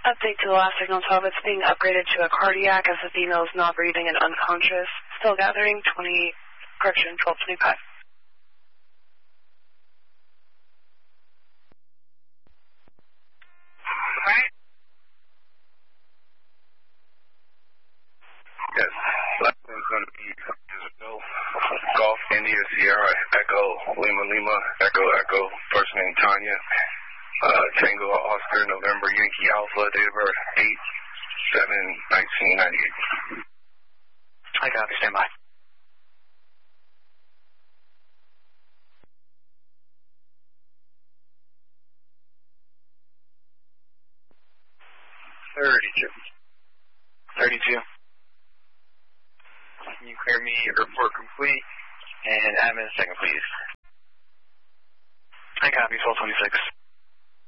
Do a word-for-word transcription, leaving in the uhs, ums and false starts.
Update to the last signal twelve. It's being upgraded to a cardiac as the female is not breathing and unconscious. Still gathering. twenty, correction, twelve twenty-five. Right. Yes. Last one's going to be Golf India Sierra Echo Lima Lima Echo Echo. First name Tanya. Uh, Tango Oscar November Yankee Alpha. Date of birth eight seven nineteen ninety-eight. I copy. Stand by. Thirty-two. Thirty-two. Can you clear me report complete and admin second, please? I copy. twelve twenty-six.